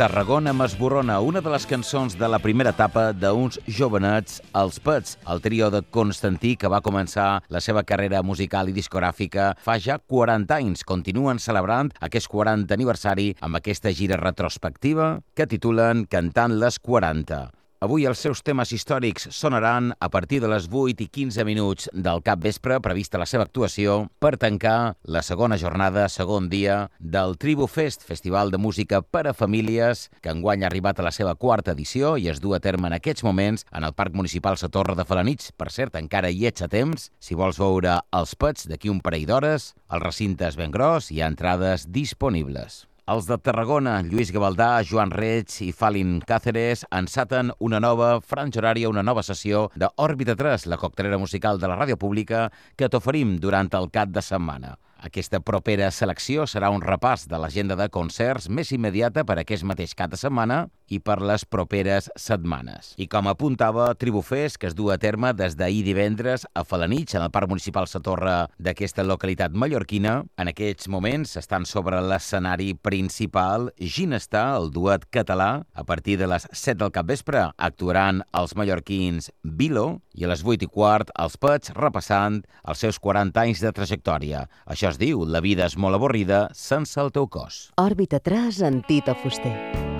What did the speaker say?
Tarragona m'esborrona, una de les cançons de la primera etapa d'uns jovenets, els Pets, el trio de Constantí que va començar la seva carrera musical i discogràfica fa ja 40 anys. Continuen celebrant aquest 40 aniversari amb aquesta gira retrospectiva que titulen Cantant les 40. Avui els seus temes històrics sonaran a partir de les 8:15 del capvespre, prevista la seva actuació, per tancar la segona jornada, segon dia, del Tribu Fest, festival de música per a famílies, que enguany ha arribat a la seva quarta edició i es du a terme en aquests moments en el Parc Municipal Sa Torre de Felanitx. Per cert, encara hi ets a temps. Si vols veure els Pets d'aquí un parell d'hores, el recinte és ben gros i hi ha entrades disponibles. Els de Tarragona, Lluís Gavaldà, Joan Reig i Falin Cáceres enceten una nova franja horària, una nova sessió d'Òrbita 3, la coctelera musical de la ràdio pública que t'oferim durant el cap de setmana. Aquesta propera selecció serà un repàs de l'agenda de concerts més immediata per aquest mateix cap de setmana i per les properes setmanes. I com apuntava, Tribu Fest, que es du a terme des d'ahir divendres a Felanitx, en el Parc Municipal Sa Torre d'aquesta localitat mallorquina. En aquests moments estan sobre l'escenari principal Ginestar, el duet català. A partir de les 7 del capvespre actuaran els mallorquins Vilo i a les 8:15 els Pets repassant els seus 40 anys de trajectòria. Això es diu La vida és molt avorrida sense el teu cos. Òrbita 3 en Tito Fuster.